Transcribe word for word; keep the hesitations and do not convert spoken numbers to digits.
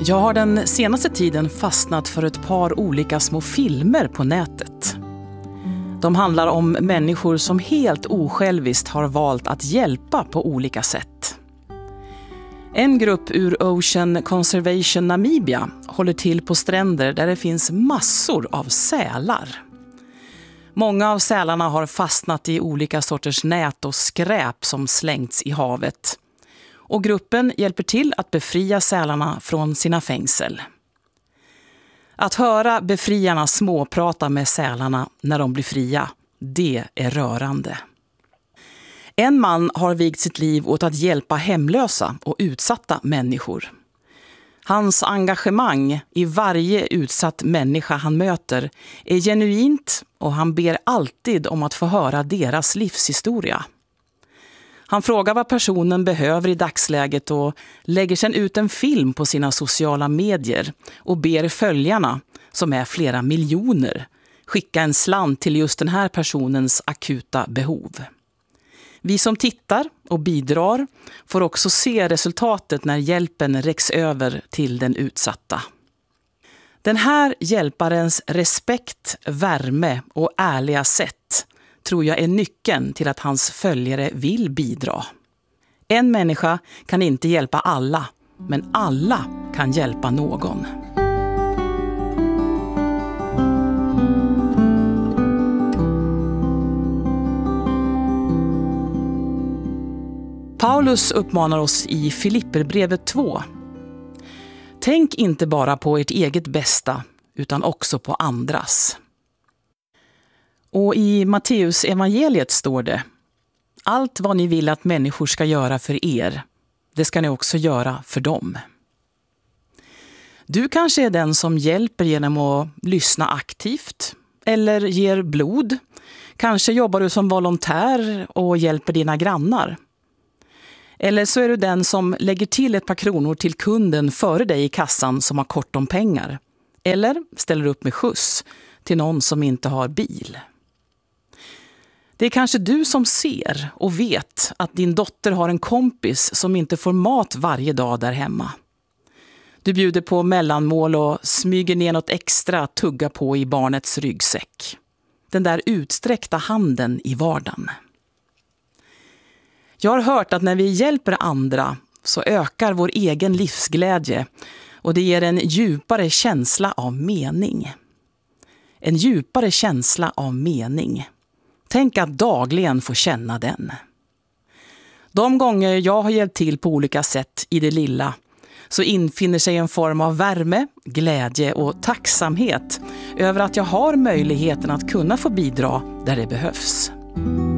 Jag har den senaste tiden fastnat för ett par olika små filmer på nätet. De handlar om människor som helt osjälviskt har valt att hjälpa på olika sätt. En grupp ur Ocean Conservation Namibia håller till på stränder där det finns massor av sälar. Många av sälarna har fastnat i olika sorters nät och skräp som slängts i havet. Och gruppen hjälper till att befria sälarna från sina fängsel. Att höra befriarna småprata med sälarna när de blir fria, det är rörande. En man har vigt sitt liv åt att hjälpa hemlösa och utsatta människor. Hans engagemang i varje utsatt människa han möter är genuint och han ber alltid om att få höra deras livshistoria. Han frågar vad personen behöver i dagsläget och lägger sedan ut en film på sina sociala medier och ber följarna, som är flera miljoner, skicka en slant till just den här personens akuta behov. Vi som tittar och bidrar får också se resultatet när hjälpen räcks över till den utsatta. Den här hjälparens respekt, värme och ärliga sätt tror jag är nyckeln till att hans följare vill bidra. En människa kan inte hjälpa alla, men alla kan hjälpa någon. Paulus uppmanar oss i Filipperbrevet två. Tänk inte bara på ert eget bästa, utan också på andras. Och i Matteus evangeliet står det: allt vad ni vill att människor ska göra för er, det ska ni också göra för dem. Du kanske är den som hjälper genom att lyssna aktivt eller ger blod. Kanske jobbar du som volontär och hjälper dina grannar. Eller så är du den som lägger till ett par kronor till kunden före dig i kassan som har kort om pengar. Eller ställer upp med skjuts till någon som inte har bil. Det är kanske du som ser och vet att din dotter har en kompis som inte får mat varje dag där hemma. Du bjuder på mellanmål och smyger ner något extra att tugga på i barnets ryggsäck. Den där utsträckta handen i vardagen. Jag har hört att när vi hjälper andra så ökar vår egen livsglädje och det ger en djupare känsla av mening. En djupare känsla av mening. Tänk att dagligen få känna den. De gånger jag har hjälpt till på olika sätt i det lilla så infinner sig en form av värme, glädje och tacksamhet över att jag har möjligheten att kunna få bidra där det behövs.